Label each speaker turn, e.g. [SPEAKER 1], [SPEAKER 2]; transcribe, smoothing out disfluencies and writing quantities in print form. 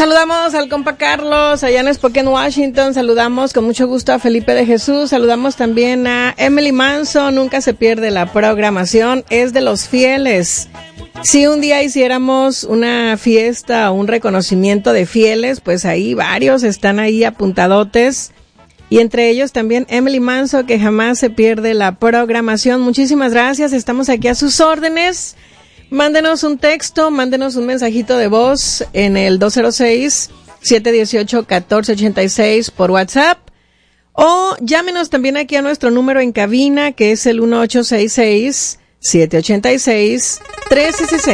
[SPEAKER 1] Saludamos al compa Carlos, allá en Spokane, Washington. Saludamos con mucho gusto a Felipe de Jesús. Saludamos también a Emily Manson. Nunca se pierde la programación, es de los fieles. Si un día hiciéramos una fiesta o un reconocimiento de fieles, pues ahí varios están ahí apuntadotes. Y entre ellos también Emily Manson, que jamás se pierde la programación. Muchísimas gracias, estamos aquí a sus órdenes. Mándenos un texto, mándenos un mensajito de voz en el 206-718-1486 por WhatsApp. O llámenos también aquí a nuestro número en cabina, que es el 1866-786-1360.